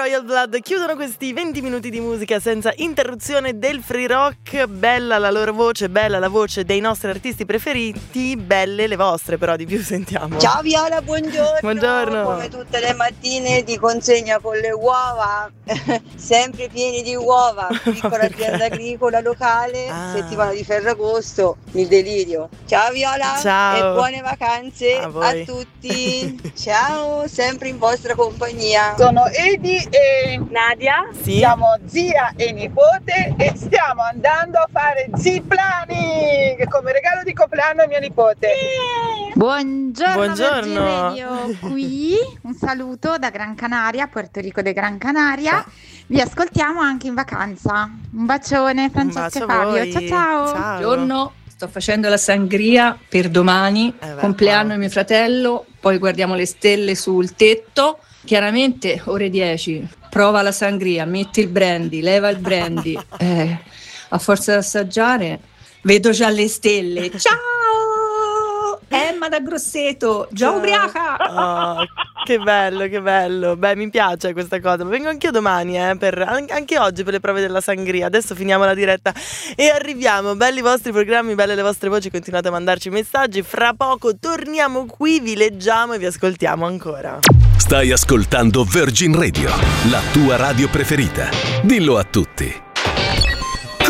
Royal Blood chiudono questi 20 minuti di musica senza interruzione del free rock. Bella la loro voce, bella la voce dei nostri artisti preferiti, belle le vostre, però di più sentiamo. Ciao Viola, buongiorno. Buongiorno. Come tutte le mattine ti consegna con le uova, sempre pieni di uova, piccola azienda agricola locale, settimana di Ferragosto, il delirio. Ciao Viola. Ciao. E buone vacanze a tutti. Ciao, sempre in vostra compagnia. Sono Edi e Nadia. Sì. Siamo zia e nipote e stiamo andando a fare ziplaning come regalo di compleanno a mia nipote. Buongiorno, Buongiorno. Virgin Radio, qui un saluto da Gran Canaria, Puerto Rico de Gran Canaria. Vi ascoltiamo anche in vacanza. Un bacione, Francesca e Fabio. Ciao ciao. Buongiorno, sto facendo la sangria per domani, compleanno di mio fratello, poi guardiamo le stelle sul tetto. Chiaramente ore 10, prova la sangria, metti il brandy, leva il brandy, a forza di assaggiare vedo già le stelle. Ciao Emma da Grosseto, già ubriaca. Oh, che bello, che bello. Beh, mi piace questa cosa. Ma vengo anch'io domani, anche oggi per le prove della sangria. Adesso finiamo la diretta e arriviamo. Belli i vostri programmi, belle le vostre voci. Continuate a mandarci messaggi. Fra poco torniamo qui, vi leggiamo e vi ascoltiamo ancora. Stai ascoltando Virgin Radio, la tua radio preferita. Dillo a tutti.